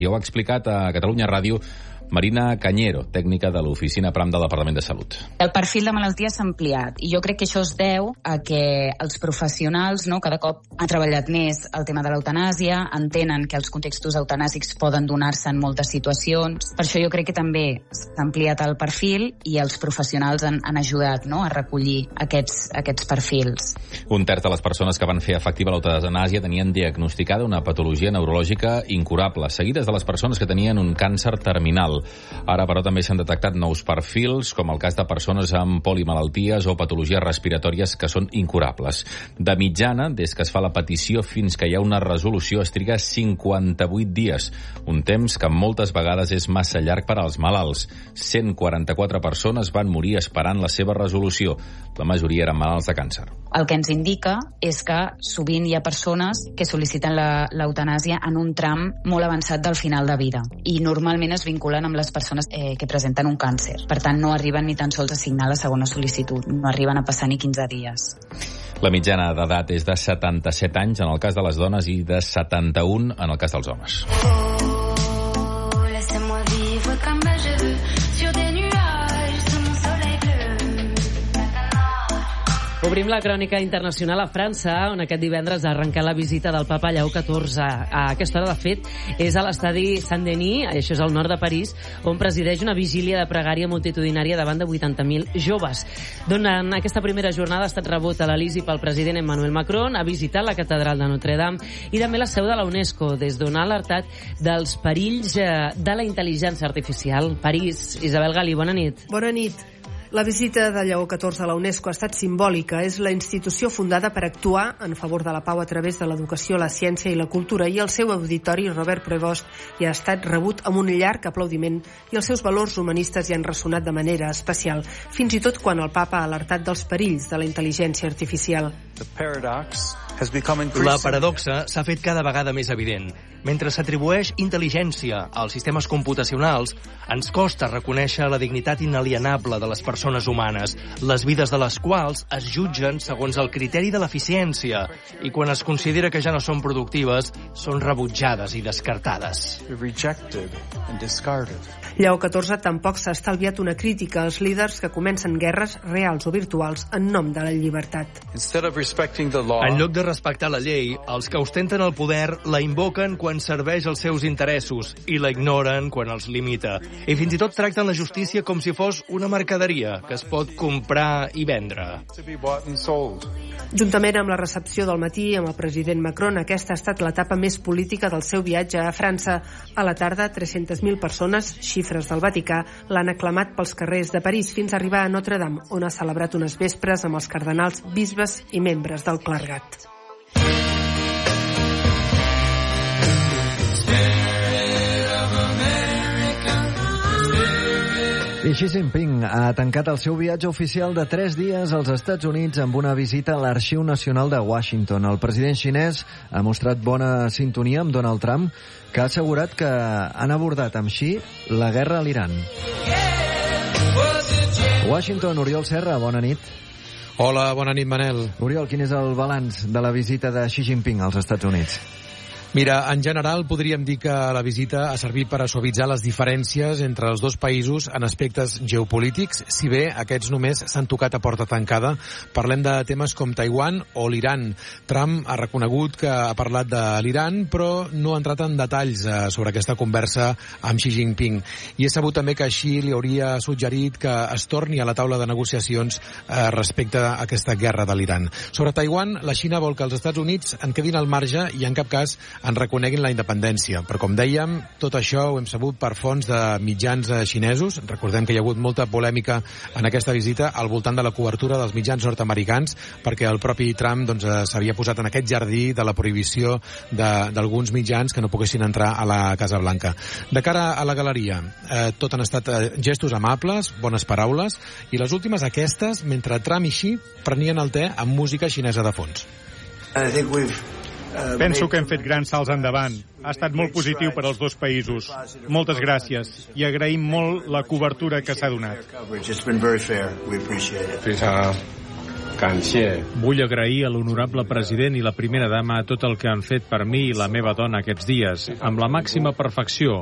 I ho ha explicat a Catalunya Ràdio Marina Cañero, tècnica de l'Oficina Pram del Departament de Salut. El perfil de malaltia s'ha ampliat i jo crec que això es deu a que els professionals cada cop han treballat més el tema de l'eutanàsia, entenen que els contextos eutanàsics poden donar-se en moltes situacions. Per això jo crec que també s'ha ampliat el perfil i els professionals han ajudat a recollir aquests perfils. Un terç de les persones que van fer efectiva l'eutanàsia tenien diagnosticada una patologia neurològica incurable, seguides de les persones que tenien un càncer terminal. Ara, però, també s'han detectat nous perfils, com el cas de persones amb polimalalties o patologies respiratòries que són incurables. De mitjana, des que es fa la petició fins que hi ha una resolució, es triga 58 dies, un temps que moltes vegades és massa llarg per als malalts. 144 persones van morir esperant la seva resolució. La majoria eren malalts de càncer. El que ens indica és que sovint hi ha persones que sol·liciten l'eutanàsia en un tram molt avançat del final de vida i normalment es vinculen amb les persones que presenten un càncer. Per tant, no arriben ni tan sols a signar la segona sol·licitud, no arriben a passar ni 15 dies. La mitjana d'edat és de 77 anys en el cas de les dones i de 71 en el cas dels homes. Obrim la crònica internacional a França, on aquest divendres ha arrencat la visita del papa Lleó XIV. A aquesta hora, de fet, és a l'estadi Saint-Denis, això és al nord de París, on presideix una vigília de pregària multitudinària davant de 80.000 joves. Durant aquesta primera jornada ha estat rebut a l'Elisi pel president Emmanuel Macron, ha visitat la catedral de Notre Dame i també la seu de la UNESCO, des d'on ha alertat dels perills de la intel·ligència artificial. París, Isabel Galí, bona nit. Bona nit. La visita de Lleó XIV a la UNESCO ha estat simbòlica. És la institució fundada per actuar en favor de la pau a través de l'educació, la ciència i la cultura, i el seu auditori, Robert Prevost, hi ha estat rebut amb un llarg aplaudiment i els seus valors humanistes hi han ressonat de manera especial, fins i tot quan el papa ha alertat dels perills de la intel·ligència artificial. La paradoxa s'ha fet cada vegada més evident. Mentre s'atribueix intel·ligència als sistemes computacionals, ens costa reconèixer la dignitat inalienable de les persones humanes, les vides de les quals es jutgen segons el criteri de l'eficiència, i quan es considera que ja no són productives, són rebutjades i descartades. Lleó XIV tampoc s'ha estalviat una crítica als líders que comencen guerres reals o virtuals en nom de la llibertat. En lloc de respectar la llei, els que ostenten el poder la invoquen quan serveix els seus interessos i la ignoren quan els limita. I fins i tot tracten la justícia com si fos una mercaderia que es pot comprar i vendre. Juntament amb la recepció del matí amb el president Macron, aquesta ha estat l'etapa més política del seu viatge a França. A la tarda, 300.000 persones, xifres del Vaticà, l'han aclamat pels carrers de París fins a arribar a Notre Dame, on ha celebrat unes vespres amb els cardenals, bisbes i membres del clergat. I Xi Jinping ha tancat el seu viatge oficial de 3 dies als Estats Units amb una visita a l'Arxiu Nacional de Washington. El president xinès ha mostrat bona sintonia amb Donald Trump, que ha assegurat que han abordat amb Xi la guerra a l'Iran. Washington, Oriol Serra, bona nit. Hola, bona nit, Manel. Oriol, quin és el balanç de la visita de Xi Jinping als Estats Units? Mira, en general podríem dir que la visita ha servit per a suavitzar les diferències entre els dos països en aspectes geopolítics, si bé aquests només s'han tocat a porta tancada. Parlem de temes com Taiwan o l'Iran. Trump ha reconegut que ha parlat de l'Iran, però no ha entrat en detalls sobre aquesta conversa amb Xi Jinping. I és sabut també que Xi li hauria suggerit que es torni a la taula de negociacions respecte a aquesta guerra de l'Iran. Sobre Taiwan, la Xina vol que els Estats Units en quedin al marge i en cap cas en reconeguin la independència. Però com dèiem, tot això ho hem sabut per fonts de mitjans xinesos. Recordem que hi ha hagut molta polèmica en aquesta visita al voltant de la cobertura dels mitjans nord-americans, perquè el propi Trump s'havia posat en aquest jardí de la prohibició d'alguns mitjans que no poguessin entrar a la Casa Blanca. De cara a la galeria, tot han estat gestos amables, bones paraules, i les últimes aquestes, mentre Trump i Xi prenien el te amb música xinesa de fons. Penso que hem fet grans salts endavant. Ha estat molt positiu per als dos països. Moltes gràcies i agraïm molt la cobertura que s'ha donat. Vull agrair a l'honorable president i la primera dama tot el que han fet per mi i la meva dona aquests dies, amb la màxima perfecció,